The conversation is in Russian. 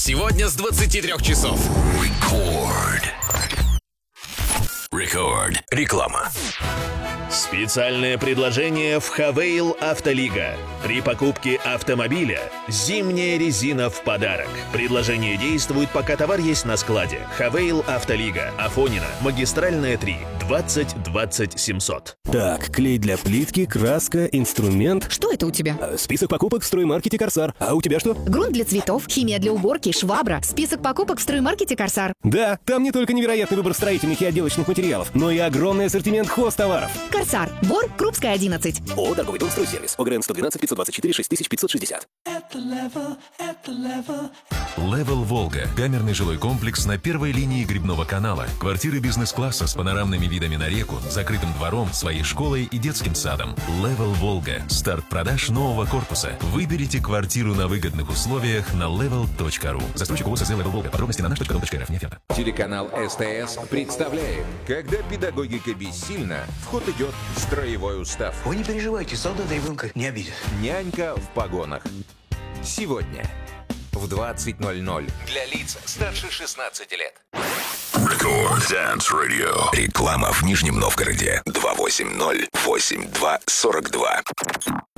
Сегодня с 23 часов. Record. Реклама. Специальное предложение в Хавейл Автолига. При покупке автомобиля зимняя резина в подарок. Предложение действует, пока товар есть на складе. Хавейл Автолига. Афонина. Магистральная 3. 20 20 700. Так, клей для плитки, краска, инструмент. Что это у тебя? Список покупок в строймаркете «Корсар». А у тебя что? Грунт для цветов, химия для уборки, швабра. Список покупок в строймаркете «Корсар». Да, там не только невероятный выбор строительных и отделочных материалов, но и огромный ассортимент хозтоваров. «Корсар». Бор, Крупская, 11. О, торговый дом «Стройсервис». ОГРН 112 524 6560. Level Волга. Камерный жилой комплекс на первой линии Грибного канала. Квартиры бизнес-класса с панорамными видами на реку, закрытым двором, своей школой и детским садом. Level Волга. Старт продаж нового корпуса. Выберите квартиру на выгодных условиях на level.ru. Застройщик ООО СЗ Level Волга. Подробности на наш.ру.рф. Не оферта. Телеканал СТС представляет. Когда педагогика бессильна, в ход идет строевой устав. Вы не переживайте, солдат ребенка не обидит. Нянька в погонах. Сегодня в 20:00 для лиц старше 16 лет. Record Dance Radio. Реклама в Нижнем Новгороде. 280-82-42.